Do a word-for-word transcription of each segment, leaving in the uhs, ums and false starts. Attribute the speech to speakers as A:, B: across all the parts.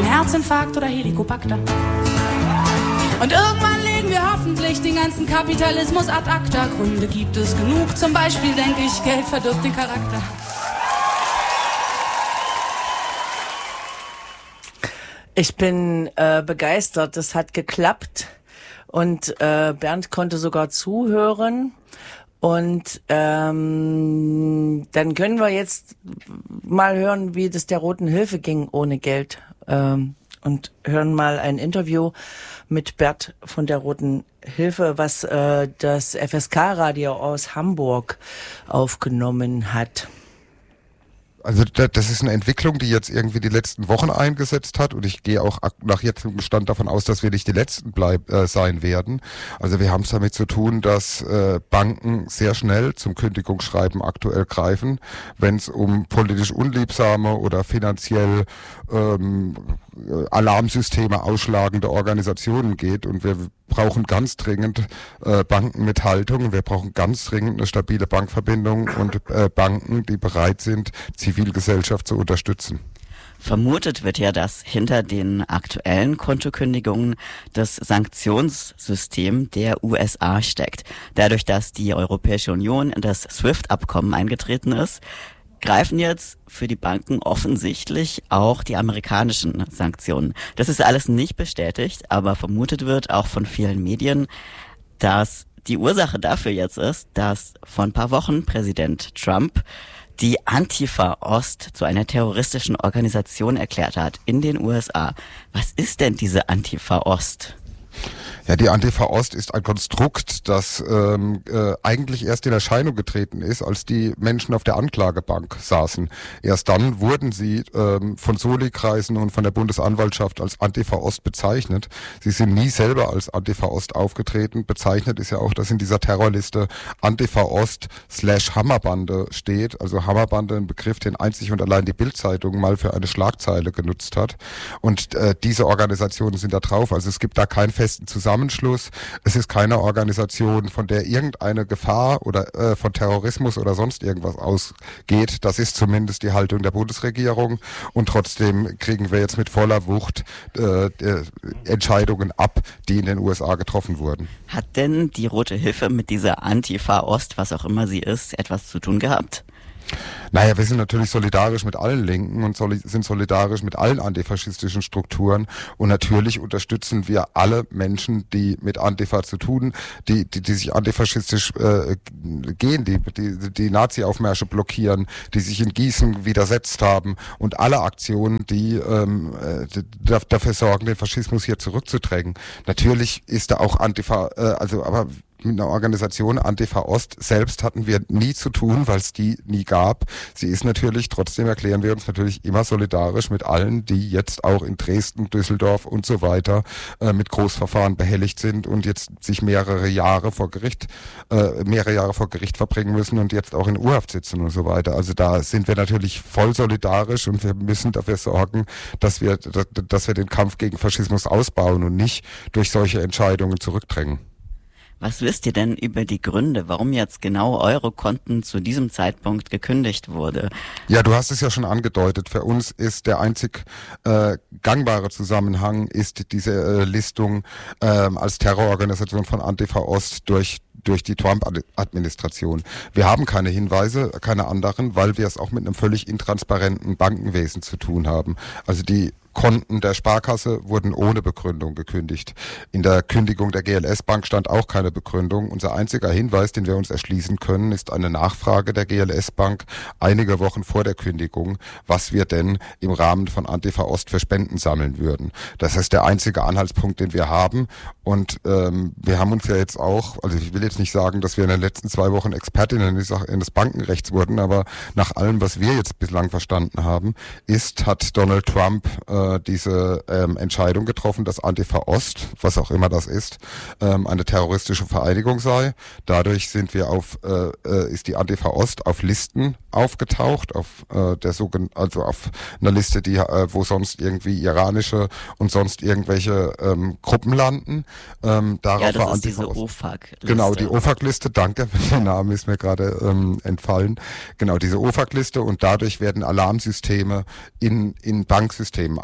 A: ein Herzinfarkt oder Helicobacter. Und irgendwann legen wir hoffentlich den ganzen Kapitalismus ad acta. Gründe gibt es genug, zum Beispiel denke ich, Geld verdirbt den Charakter.
B: Ich bin äh, begeistert, das hat geklappt und äh, Bernd konnte sogar zuhören. Und ähm, dann können wir jetzt mal hören, wie das der Roten Hilfe ging ohne Geld. Ähm, und hören mal ein Interview mit Bert von der Roten Hilfe, was äh, das F S K-Radio aus Hamburg aufgenommen hat.
C: Also das ist eine Entwicklung, die jetzt irgendwie die letzten Wochen eingesetzt hat und ich gehe auch nach jetzigem Stand davon aus, dass wir nicht die Letzten bleib, äh, sein werden. Also wir haben es damit zu tun, dass äh, Banken sehr schnell zum Kündigungsschreiben aktuell greifen, wenn es um politisch unliebsame oder finanziell ähm, Alarmsysteme ausschlagende Organisationen geht und wir brauchen ganz dringend äh, Banken mit Haltung, wir brauchen ganz dringend eine stabile Bankverbindung und äh, Banken, die bereit sind, Zivilgesellschaft zu unterstützen.
D: Vermutet wird ja, dass hinter den aktuellen Kontokündigungen das Sanktionssystem der U S A steckt. Dadurch, dass die Europäische Union in das SWIFT-Abkommen eingetreten ist, greifen jetzt für die Banken offensichtlich auch die amerikanischen Sanktionen. Das ist alles nicht bestätigt, aber vermutet wird auch von vielen Medien, dass die Ursache dafür jetzt ist, dass vor ein paar Wochen Präsident Trump die Antifa Ost zu einer terroristischen Organisation erklärt hat in den U S A. Was ist denn diese Antifa Ost?
C: Ja, die Antifa Ost ist ein Konstrukt, das ähm, äh, eigentlich erst in Erscheinung getreten ist, als die Menschen auf der Anklagebank saßen. Erst dann wurden sie ähm, von Soli-Kreisen und von der Bundesanwaltschaft als Antifa Ost bezeichnet. Sie sind nie selber als Antifa Ost aufgetreten. Bezeichnet ist ja auch, dass in dieser Terrorliste Antifa Ost slash Hammerbande steht. Also Hammerbande, ein Begriff, den einzig und allein die Bild-Zeitung mal für eine Schlagzeile genutzt hat. Und äh, diese Organisationen sind da drauf. Also es gibt da keinen festen Zusammenhang. Zusammenschluss. Es ist keine Organisation, von der irgendeine Gefahr oder äh, von Terrorismus oder sonst irgendwas ausgeht. Das ist zumindest die Haltung der Bundesregierung. Und trotzdem kriegen wir jetzt mit voller Wucht äh, Entscheidungen ab, die in den U S A getroffen wurden.
D: Hat denn die Rote Hilfe mit dieser Antifa Ost, was auch immer sie ist, etwas zu tun gehabt?
C: Naja, wir sind natürlich solidarisch mit allen Linken und soli- sind solidarisch mit allen antifaschistischen Strukturen und natürlich unterstützen wir alle Menschen, die mit Antifa zu tun, die die, die sich antifaschistisch äh, gehen, die, die die Nazi-Aufmärsche blockieren, die sich in Gießen widersetzt haben und alle Aktionen, die ähm, äh, dafür sorgen, den Faschismus hier zurückzudrängen. Natürlich ist da auch Antifa, äh, also aber mit einer Organisation Antifa Ost selbst hatten wir nie zu tun, weil es die nie gab. Sie ist natürlich, trotzdem erklären wir uns natürlich immer solidarisch mit allen, die jetzt auch in Dresden, Düsseldorf und so weiter äh, mit Großverfahren behelligt sind und jetzt sich mehrere Jahre vor Gericht, äh, mehrere Jahre vor Gericht verbringen müssen und jetzt auch in Urhaft sitzen und so weiter. Also da sind wir natürlich voll solidarisch und wir müssen dafür sorgen, dass wir, dass, dass wir den Kampf gegen Faschismus ausbauen und nicht durch solche Entscheidungen zurückdrängen.
D: Was wisst ihr denn über die Gründe, warum jetzt genau eure Konten zu diesem Zeitpunkt gekündigt wurde?
C: Ja, du hast es ja schon angedeutet. Für uns ist der einzig äh, gangbare Zusammenhang ist diese äh, Listung äh, als Terrororganisation von Antifa Ost durch durch die Trump-Administration. Wir haben keine Hinweise, keine anderen, weil wir es auch mit einem völlig intransparenten Bankenwesen zu tun haben. Also die Konten der Sparkasse wurden ohne Begründung gekündigt. In der Kündigung der G L S-Bank stand auch keine Begründung. Unser einziger Hinweis, den wir uns erschließen können, ist eine Nachfrage der G L S-Bank einige Wochen vor der Kündigung, was wir denn im Rahmen von Antifa Ost für Spenden sammeln würden. Das ist der einzige Anhaltspunkt, den wir haben. Und ähm, wir haben uns ja jetzt auch, also ich will jetzt nicht sagen, dass wir in den letzten zwei Wochen Expertinnen in des Bankenrechts wurden, aber nach allem, was wir jetzt bislang verstanden haben, ist, hat Donald Trump äh, diese ähm, Entscheidung getroffen, dass Antifa Ost, was auch immer das ist, ähm, eine terroristische Vereinigung sei. Dadurch sind wir auf, äh, äh, ist die Antifa Ost auf Listen aufgetaucht, auf äh, der sogenannten, also auf einer Liste, die, äh, wo sonst irgendwie iranische und sonst irgendwelche ähm, Gruppen landen. Ähm, darauf
D: ja, das
C: war
D: ist
C: Antifa
D: diese
C: Ost.
D: O F A G-Liste.
C: Genau, die O F A G-Liste, danke, der Name ist mir gerade ähm, entfallen. Genau, diese O F A G-Liste und dadurch werden Alarmsysteme in, in Banksystemen ausgelöst.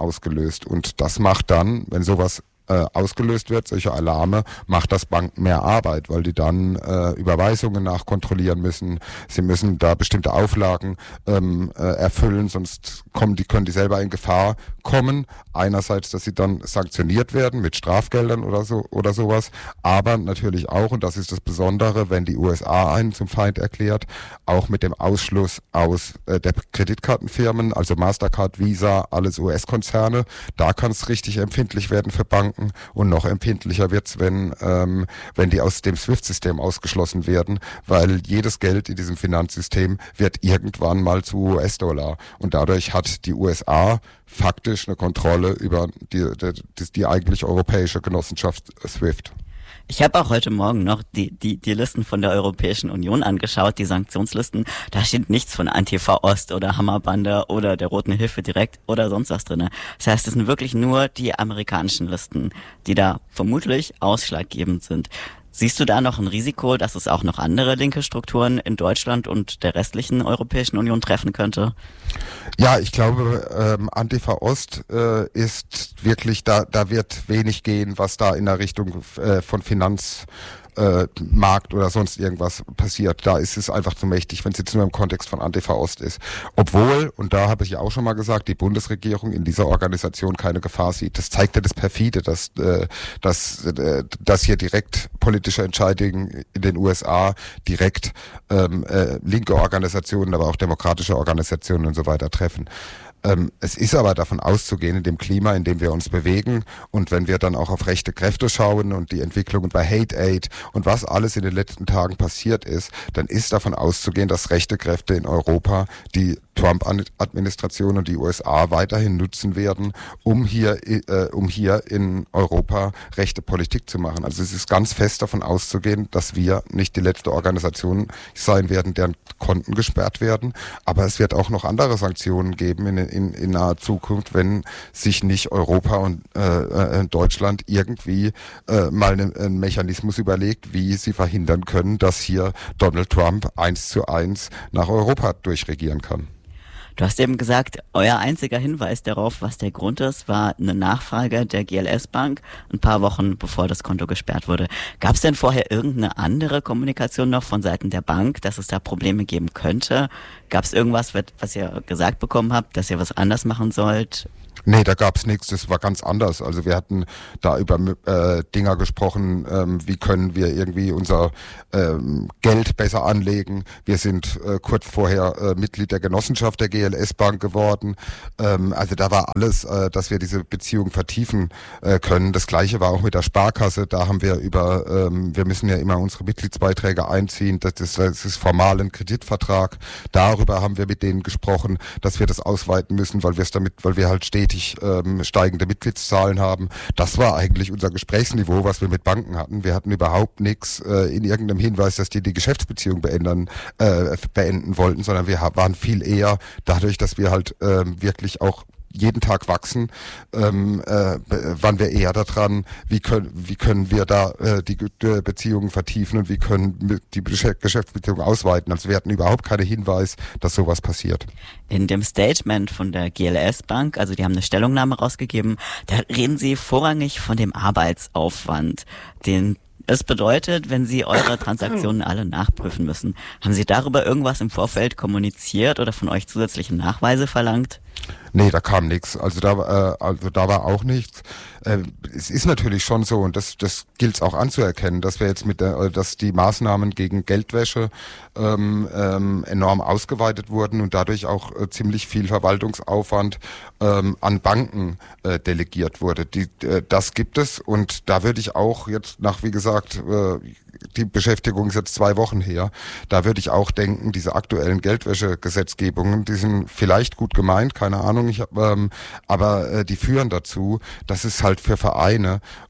C: ausgelöst. Und das macht dann, wenn sowas äh, ausgelöst wird, solche Alarme, macht das Banken mehr Arbeit, weil die dann äh, Überweisungen nachkontrollieren müssen. Sie müssen da bestimmte Auflagen ähm, äh, erfüllen, sonst kommen die, können die selber in Gefahr kommen. Einerseits, dass sie dann sanktioniert werden mit Strafgeldern oder so oder sowas, aber natürlich auch, und das ist das Besondere, wenn die U S A einen zum Feind erklärt, auch mit dem Ausschluss aus äh, der Kreditkartenfirmen, also Mastercard, Visa, alles U S-Konzerne. Da kann es richtig empfindlich werden für Banken, und noch empfindlicher wird's, wenn ähm, wenn die aus dem SWIFT-System ausgeschlossen werden, weil jedes Geld in diesem Finanzsystem wird irgendwann mal zu U S-Dollar, und dadurch hat die U S A faktisch eine Kontrolle über die, die, die eigentlich europäische Genossenschaft SWIFT.
D: Ich habe auch heute Morgen noch die, die, die Listen von der Europäischen Union angeschaut, die Sanktionslisten. Da steht nichts von Antifa Ost oder Hammerbande oder der Roten Hilfe direkt oder sonst was drinne. Das heißt, es sind wirklich nur die amerikanischen Listen, die da vermutlich ausschlaggebend sind. Siehst du da noch ein Risiko, dass es auch noch andere linke Strukturen in Deutschland und der restlichen Europäischen Union treffen könnte?
C: Ja, ich glaube, ähm, Antifa Ost äh, ist wirklich, da da wird wenig gehen, was da in der Richtung äh, von Finanz äh, Markt oder sonst irgendwas passiert. Da ist es einfach zu mächtig, wenn es jetzt nur im Kontext von Antifa Ost ist. Obwohl, und da habe ich ja auch schon mal gesagt, die Bundesregierung in dieser Organisation keine Gefahr sieht. Das zeigt ja das Perfide, dass, äh, dass, äh, dass hier direkt politische Entscheidungen in den U S A direkt ähm, äh, linke Organisationen, aber auch demokratische Organisationen und so weiter treffen. Ähm, es ist aber davon auszugehen, in dem Klima, in dem wir uns bewegen, und wenn wir dann auch auf rechte Kräfte schauen und die Entwicklungen bei Hate Aid und was alles in den letzten Tagen passiert ist, dann ist davon auszugehen, dass rechte Kräfte in Europa die Trump-Administration und die U S A weiterhin nutzen werden, um hier, äh, um hier in Europa rechte Politik zu machen. Also es ist ganz fest davon auszugehen, dass wir nicht die letzte Organisation sein werden, deren Konten gesperrt werden, aber es wird auch noch andere Sanktionen geben in, in, in naher Zukunft, wenn sich nicht Europa und äh, Deutschland irgendwie äh, mal einen, einen Mechanismus überlegt, wie sie verhindern können, dass hier Donald Trump eins zu eins nach Europa durchregieren kann.
D: Du hast eben gesagt, euer einziger Hinweis darauf, was der Grund ist, war eine Nachfrage der G L S-Bank ein paar Wochen bevor das Konto gesperrt wurde. Gab es denn vorher irgendeine andere Kommunikation noch von Seiten der Bank, dass es da Probleme geben könnte? Gab es irgendwas, was ihr gesagt bekommen habt, dass ihr was anders machen sollt?
C: Nee, da gab's nichts, das war ganz anders. Also wir hatten da über äh, Dinger gesprochen, ähm, wie können wir irgendwie unser ähm, Geld besser anlegen. Wir sind äh, kurz vorher äh, Mitglied der Genossenschaft der G L S-Bank geworden. Ähm, also da war alles, äh, dass wir diese Beziehung vertiefen äh, können. Das Gleiche war auch mit der Sparkasse. Da haben wir über, ähm, wir müssen ja immer unsere Mitgliedsbeiträge einziehen. Das ist, das ist formal ein Kreditvertrag. Darüber haben wir mit denen gesprochen, dass wir das ausweiten müssen, weil wir es damit, weil wir halt stetig ähm, steigende Mitgliedszahlen haben. Das war eigentlich unser Gesprächsniveau, was wir mit Banken hatten. Wir hatten überhaupt nichts äh, in irgendeinem Hinweis, dass die die Geschäftsbeziehung beenden, äh, beenden wollten, sondern wir waren viel eher dadurch, dass wir halt ähm, wirklich auch jeden Tag wachsen, ähm, äh, waren wir eher daran, wie können wie können wir da äh, die äh, Beziehungen vertiefen und wie können die Geschäftsbeziehungen ausweiten. Also wir hatten überhaupt keinen Hinweis, dass sowas passiert.
D: In dem Statement von der G L S-Bank, also die haben eine Stellungnahme rausgegeben, da reden sie vorrangig von dem Arbeitsaufwand, den es bedeutet, wenn Sie eure Transaktionen alle nachprüfen müssen. Haben Sie darüber irgendwas im Vorfeld kommuniziert oder von euch zusätzliche Nachweise verlangt?
C: Nee, da kam nichts. Also da, äh, also da war auch nichts. Äh, es ist natürlich schon so, und das, das gilt es auch anzuerkennen, dass wir jetzt mit der, dass die Maßnahmen gegen Geldwäsche ähm, ähm, enorm ausgeweitet wurden und dadurch auch äh, ziemlich viel Verwaltungsaufwand ähm, an Banken äh, delegiert wurde. Die, äh, das gibt es, und da würde ich auch jetzt nach, wie gesagt, äh, die Beschäftigung ist jetzt zwei Wochen her, da würde ich auch denken, diese aktuellen Geldwäschegesetzgebungen, die sind vielleicht gut gemeint, keine Ahnung, ich hab, ähm, aber äh, die führen dazu, dass es halt für Vereine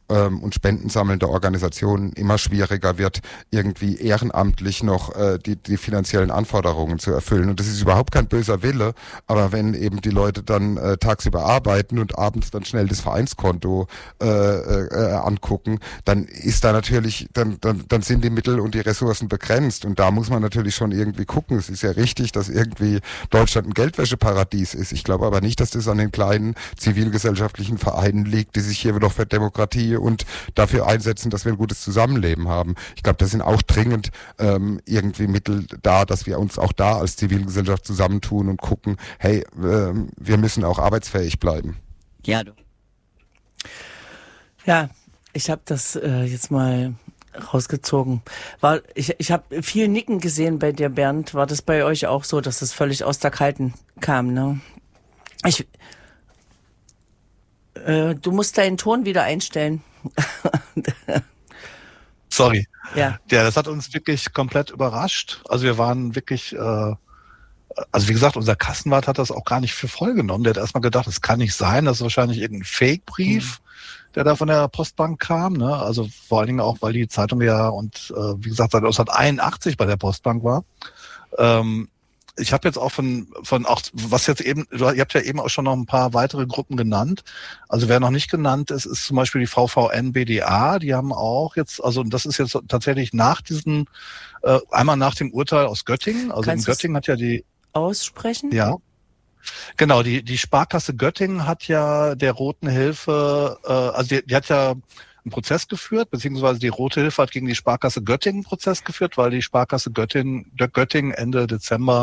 C: ähm, und spendensammelnde Organisationen immer schwieriger wird, irgendwie ehrenamtlich noch äh, die, die finanziellen Anforderungen zu erfüllen. Und das ist überhaupt kein böser Wille, aber wenn eben die Leute dann äh, tagsüber arbeiten und abends dann schnell das Vereinskonto äh, äh, angucken, dann ist da natürlich, dann, dann, dann sind die Mittel und die Ressourcen begrenzt. Und da muss man natürlich schon irgendwie gucken. Es ist ja richtig, dass irgendwie Deutschland ein Geldwäscheparadies ist. Ich glaube aber nicht, dass das an den kleinen zivilgesellschaftlichen Vereinen liegt, die sich hier noch für Demokratie und dafür einsetzen, dass wir ein gutes Zusammenleben haben. Ich glaube, da sind auch dringend ähm, irgendwie Mittel da, dass wir uns auch da als Zivilgesellschaft zusammentun und gucken, hey, äh, wir müssen auch arbeitsfähig bleiben.
D: Ja, du.
B: Ja, ich habe das äh, jetzt mal rausgezogen. War ich ich habe viel Nicken gesehen bei dir, Bernd. War das bei euch auch so, dass das völlig aus der Kalten kam, ne? Ich äh, du musst deinen Ton wieder einstellen.
E: Sorry.
B: Ja.
E: Ja, das hat uns wirklich komplett überrascht. Also wir waren wirklich, äh, also wie gesagt, unser Kassenwart hat das auch gar nicht für voll genommen. Der hat erstmal gedacht, das kann nicht sein, das ist wahrscheinlich irgendein Fake-Brief, mhm. der da von der Postbank kam. Ne? Also vor allen Dingen auch, weil die Zeitung ja und äh, wie gesagt seit neunzehnhunderteinundachtzig bei der Postbank war. Ähm, Ich habe jetzt auch von, von auch, was jetzt eben, ihr habt ja eben auch schon noch ein paar weitere Gruppen genannt. Also wer noch nicht genannt ist, ist zum Beispiel die V V N B D A. Die haben auch jetzt, also das ist jetzt tatsächlich nach diesen, äh, einmal nach dem Urteil aus Göttingen. Also
B: Kannst
E: in Göttingen hat ja die
B: aussprechen?
E: Ja. Genau, die, die Sparkasse Göttingen hat ja der Roten Hilfe, äh, also die, die hat ja einen Prozess geführt, beziehungsweise die Rote Hilfe hat gegen die Sparkasse Göttingen einen Prozess geführt, weil die Sparkasse Göttingen, Göttingen Ende Dezember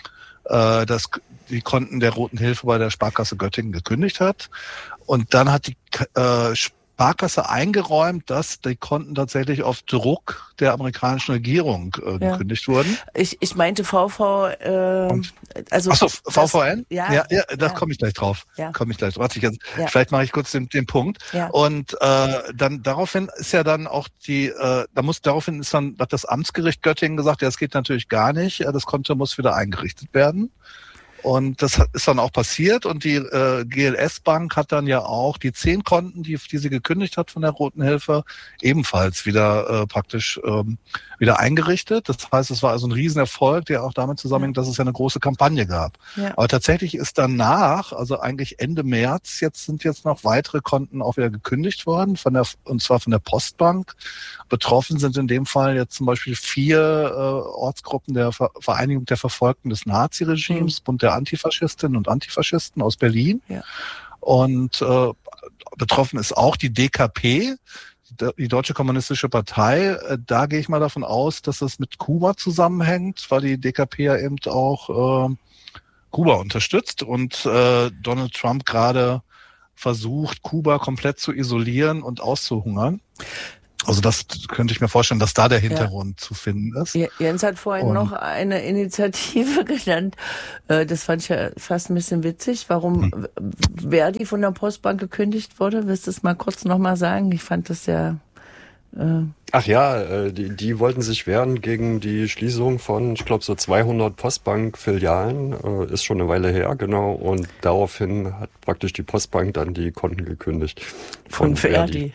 E: äh, das, die Konten der Roten Hilfe bei der Sparkasse Göttingen gekündigt hat. Und dann hat die äh, Sparkasse eingeräumt, dass die Konten tatsächlich auf Druck der amerikanischen Regierung äh,
B: Ja.
E: gekündigt wurden.
B: Ich, ich meinte V V, äh, also
E: Achso, V V N?
B: Das, ja,
E: ja, ja, da
B: ja.
E: komme ich gleich drauf.
B: Ja.
E: Komme ich gleich drauf. Warte, ich jetzt,
B: Ja.
E: Vielleicht mache ich kurz den, den Punkt.
B: Ja.
E: Und äh, dann daraufhin ist ja dann auch die, äh, da muss daraufhin ist dann hat das Amtsgericht Göttingen gesagt, ja, das geht natürlich gar nicht. äh, Das Konto muss wieder eingerichtet werden. Und das hat- ist dann auch passiert. Und die äh, G L S-Bank hat dann ja auch die zehn Konten, die, die sie gekündigt hat von der Roten Hilfe, ebenfalls wieder äh, praktisch ähm, wieder eingerichtet. Das heißt, es war also ein Riesenerfolg, der auch damit zusammenhängt, dass es ja eine große Kampagne gab.
B: Ja.
E: Aber tatsächlich ist danach, also eigentlich Ende März, jetzt sind jetzt noch weitere Konten auch wieder gekündigt worden, von der, und zwar von der Postbank. Betroffen sind in dem Fall jetzt zum Beispiel vier äh, Ortsgruppen der Ver Vereinigung der Verfolgten des Naziregimes, Bund der Antifaschistinnen und Antifaschisten aus Berlin.
B: Ja.
E: Und äh, betroffen ist auch die D K P, die Deutsche Kommunistische Partei. Äh, Da gehe ich mal davon aus, dass das mit Kuba zusammenhängt, weil die D K P ja eben auch äh, Kuba unterstützt und äh, Donald Trump gerade versucht, Kuba komplett zu isolieren und auszuhungern. Also das könnte ich mir vorstellen, dass da der Hintergrund ja. zu finden ist.
B: Jens hat vorhin
E: Und
B: noch eine Initiative genannt. Äh, Das fand ich ja fast ein bisschen witzig. Warum hm. Verdi von der Postbank gekündigt wurde, willst du es mal kurz nochmal sagen? Ich fand das ja... Äh
F: Ach ja, äh, die, die wollten sich wehren gegen die Schließung von, ich glaube, so zweihundert Postbank-Filialen. Äh, ist schon eine Weile her, genau. Und daraufhin hat praktisch die Postbank dann die Konten gekündigt.
B: Von, von Verdi.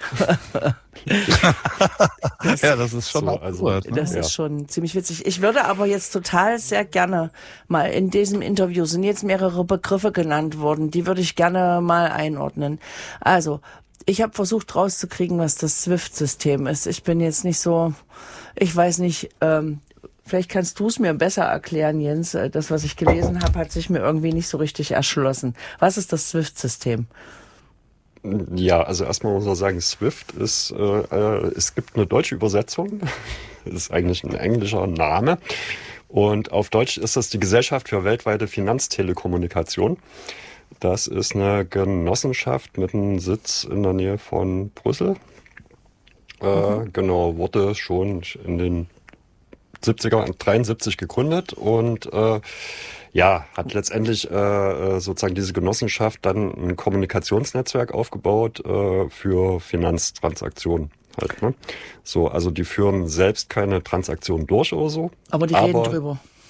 E: das, ja, das ist schon
F: so,
E: absurd.
F: Also,
E: ne?
B: Das
F: ja.
B: ist schon ziemlich witzig. Ich würde aber jetzt total sehr gerne mal in diesem Interview, sind jetzt mehrere Begriffe genannt worden, die würde ich gerne mal einordnen. Also, ich habe versucht rauszukriegen, was das SWIFT-System ist. Ich bin jetzt nicht so, ich weiß nicht, ähm, vielleicht kannst du es mir besser erklären, Jens. Das, was ich gelesen habe, hat sich mir irgendwie nicht so richtig erschlossen. Was ist das SWIFT-System?
F: Ja, also erstmal muss man sagen, SWIFT ist, äh, äh, es gibt eine deutsche Übersetzung. Das ist eigentlich ein englischer Name. Und auf Deutsch ist das die Gesellschaft für weltweite Finanztelekommunikation. Das ist eine Genossenschaft mit einem Sitz in der Nähe von Brüssel. Mhm. Äh, genau, wurde schon in den siebziger, dreiundsiebzig gegründet und äh, ja, hat letztendlich äh, sozusagen diese Genossenschaft dann ein Kommunikationsnetzwerk aufgebaut äh, für Finanztransaktionen. Halt, ne? So, also die führen selbst keine Transaktionen durch oder so.
B: Aber die reden drüber.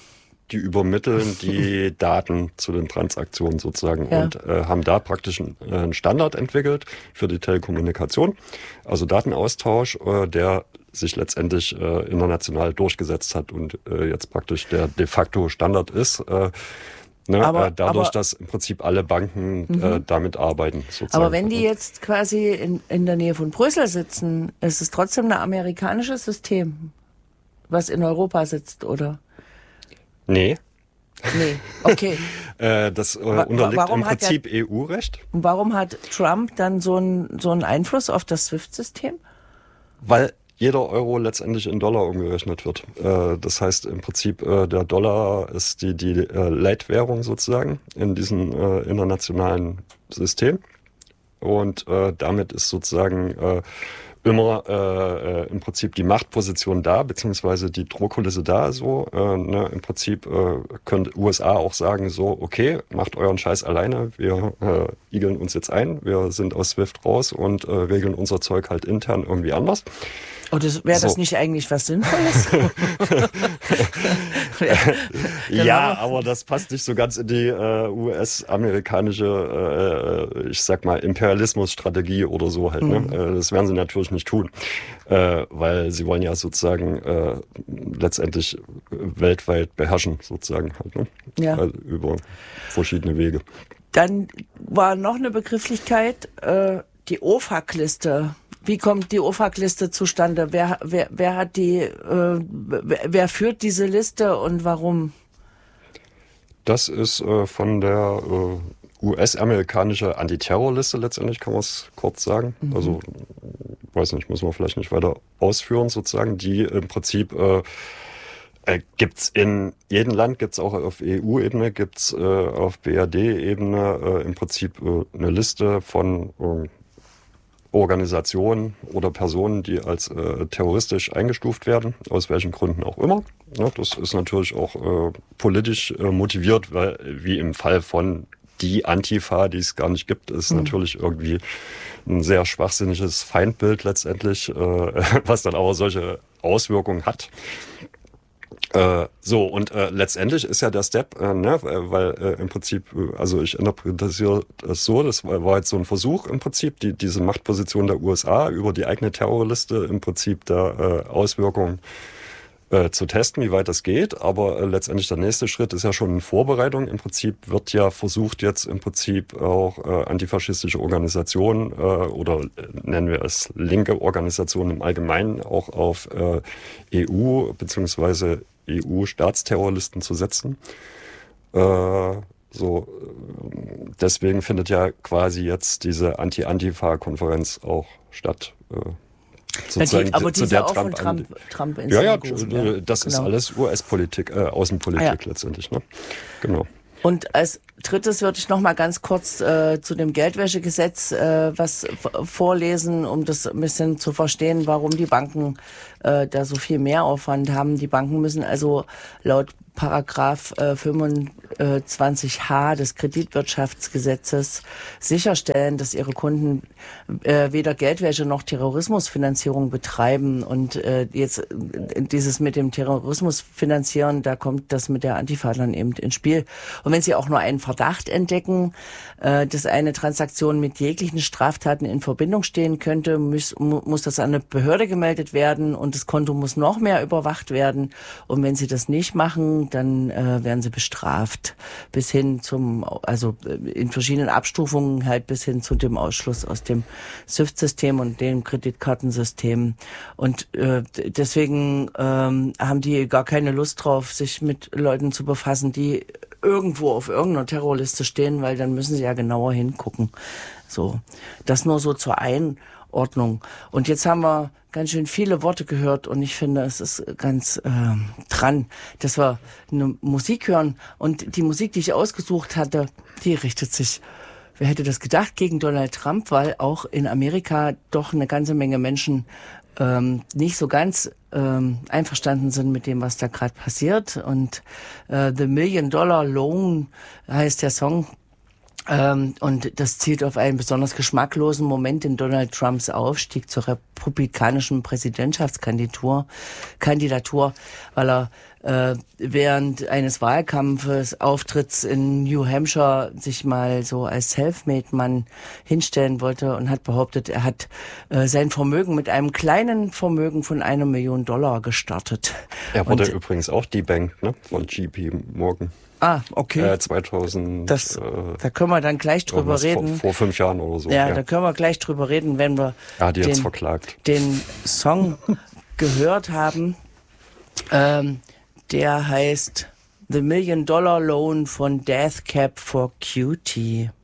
F: die übermitteln die Daten zu den Transaktionen sozusagen
B: ja.
F: und äh, haben da praktisch einen, äh, einen Standard entwickelt für die Telekommunikation, also Datenaustausch, äh, der sich letztendlich äh, international durchgesetzt hat und äh, jetzt praktisch der de facto Standard ist. Äh, Ne,
B: aber,
F: äh, dadurch,
B: aber,
F: dass im Prinzip alle Banken
B: mhm.
F: äh, damit arbeiten. Sozusagen.
B: Aber wenn die jetzt quasi in, in der Nähe von Brüssel sitzen, ist es trotzdem ein amerikanisches System, was in Europa sitzt, oder?
F: Nee.
B: Nee, okay.
F: äh, das äh, unterliegt
B: warum
F: im Prinzip
B: der,
F: E U-Recht.
B: Und warum hat Trump dann so einen so einen Einfluss auf das SWIFT-System?
F: Weil jeder Euro letztendlich in Dollar umgerechnet wird. Äh, das heißt im Prinzip, äh, der Dollar ist die, die äh, Leitwährung sozusagen in diesem äh, internationalen System. Und äh, damit ist sozusagen äh, immer äh, im Prinzip die Machtposition da, beziehungsweise die Drohkulisse da. So äh, ne, im Prinzip äh, könnte U S A auch sagen, so okay, macht euren Scheiß alleine, wir äh, igeln uns jetzt ein, wir sind aus SWIFT raus und äh, regeln unser Zeug halt intern irgendwie anders.
B: Oh, das, wäre das so. Nicht eigentlich was Sinnvolles?
F: ja, ja, aber das passt nicht so ganz in die äh, U S-amerikanische, äh, ich sag mal, Imperialismusstrategie oder so halt. Mhm. Ne? Äh, das werden sie natürlich nicht tun, äh, weil sie wollen ja sozusagen äh, letztendlich weltweit beherrschen, sozusagen halt, ne?
B: Ja.
F: Also über verschiedene Wege.
B: Dann war noch eine Begrifflichkeit, äh, die O F A C-Liste. Wie kommt die O F A C-Liste zustande? Wer, wer, wer hat die, äh, wer, wer führt diese Liste und warum?
F: Das ist äh, von der äh, U S-amerikanische Antiterrorliste letztendlich, kann man es kurz sagen. Mhm. Also, weiß nicht, muss man vielleicht nicht weiter ausführen sozusagen. Die im Prinzip äh, äh, gibt's in jedem Land, gibt's auch auf E U-Ebene, gibt's äh, auf B R D-Ebene äh, im Prinzip äh, eine Liste von äh, Organisationen oder Personen, die als äh, terroristisch eingestuft werden, aus welchen Gründen auch immer. Ja, das ist natürlich auch äh, politisch äh, motiviert, weil wie im Fall von die Antifa, die es gar nicht gibt, ist mhm. natürlich irgendwie ein sehr schwachsinniges Feindbild letztendlich, äh, was dann aber solche Auswirkungen hat. Äh, so, und äh, letztendlich ist ja der Step, äh, ne, weil äh, im Prinzip, also ich interpretiere das so, das war, war jetzt so ein Versuch im Prinzip, die, diese Machtposition der U S A über die eigene Terrorliste im Prinzip der äh, Auswirkungen äh, zu testen, wie weit das geht. Aber äh, letztendlich der nächste Schritt ist ja schon in Vorbereitung. Im Prinzip wird ja versucht jetzt im Prinzip auch äh, antifaschistische Organisationen äh, oder äh, nennen wir es linke Organisationen im Allgemeinen auch auf äh, E U beziehungsweise E U-Staatsterrorlisten zu setzen. Äh, so, deswegen findet ja quasi jetzt diese Anti-Antifa-Konferenz auch statt. Äh, sozusagen
B: die, aber
F: zu,
B: die
F: der
B: auch
F: Trump,
B: von Trump, Trump
F: ja, ja,
B: ja,
F: das
B: genau.
F: ist alles U S-Politik, äh, Außenpolitik
B: ah, ja.
F: letztendlich. Ne? Genau.
B: Und als drittes würde ich noch mal ganz kurz äh, zu dem Geldwäschegesetz äh, was f- vorlesen, um das ein bisschen zu verstehen, warum die Banken äh, da so viel Mehraufwand haben. Die Banken müssen also laut Paragraph äh, fünfundzwanzig h des Kreditwirtschaftsgesetzes sicherstellen, dass ihre Kunden äh, weder Geldwäsche noch Terrorismusfinanzierung betreiben. Und äh, jetzt äh, dieses mit dem Terrorismus finanzieren, da kommt das mit der Antifa dann eben ins Spiel. Und wenn sie auch nur einen Verdacht entdecken, äh, dass eine Transaktion mit jeglichen Straftaten in Verbindung stehen könnte, muss, muss das an eine Behörde gemeldet werden und das Konto muss noch mehr überwacht werden. Und wenn sie das nicht machen, dann äh, werden sie bestraft bis hin zum, also in verschiedenen Abstufungen halt bis hin zu dem Ausschluss aus dem SWIFT-System und dem Kreditkartensystem. Und äh, deswegen ähm, haben die gar keine Lust drauf, sich mit Leuten zu befassen, die irgendwo auf irgendeiner Terrorliste stehen, weil dann müssen sie ja genauer hingucken. So, das nur so zur Einordnung. Und jetzt haben wir ganz schön viele Worte gehört und ich finde, es ist ganz äh, dran, dass wir eine Musik hören. Und die Musik, die ich ausgesucht hatte, die richtet sich, wer hätte das gedacht, gegen Donald Trump, weil auch in Amerika doch eine ganze Menge Menschen ähm, nicht so ganz ähm, einverstanden sind mit dem, was da gerade passiert. Und äh, The Million Dollar Loan heißt der Song. Ähm, und das zielt auf einen besonders geschmacklosen Moment in Donald Trumps Aufstieg zur republikanischen Präsidentschaftskandidatur, Kandidatur, weil er äh, während eines Wahlkampfes, Auftritts in New Hampshire sich mal so als Selfmade-Mann hinstellen wollte und hat behauptet, er hat äh, sein Vermögen mit einem kleinen Vermögen von einer Million Dollar gestartet.
F: Er wurde
B: und,
F: übrigens auch debankt, ne, von J P Morgan.
B: Ah, okay.
F: Äh, zweitausend.
B: Das,
F: äh,
B: da können wir dann gleich drüber reden.
F: Vor, vor fünf Jahren oder so.
B: Ja,
F: ja,
B: da können wir gleich drüber reden, wenn wir
F: er hat die jetzt
B: den,
F: verklagt.
B: den Song gehört haben. Ähm, der heißt The Million Dollar Loan von Death Cab for Cutie.